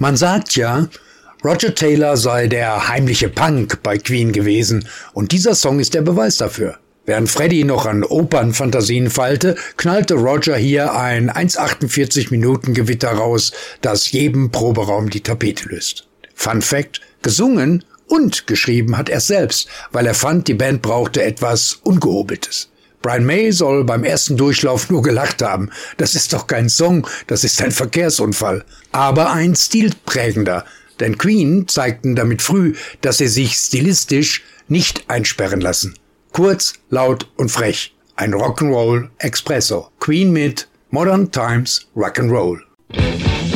Man sagt ja, Roger Taylor sei der heimliche Punk bei Queen gewesen und dieser Song ist der Beweis dafür. Während Freddie noch an Opernfantasien feilte, knallte Roger hier ein 1,48 Minuten Gewitter raus, das jedem Proberaum die Tapete löst. Fun Fact: gesungen und geschrieben hat er selbst, weil er fand, die Band brauchte etwas Ungehobeltes. Brian May soll beim ersten Durchlauf nur gelacht haben. Das ist doch kein Song, das ist ein Verkehrsunfall. Aber ein stilprägender, denn Queen zeigten damit früh, dass sie sich stilistisch nicht einsperren lassen. Kurz, laut und frech. Ein Rock'n'Roll Expresso. Queen mit Modern Times Rock'n'Roll.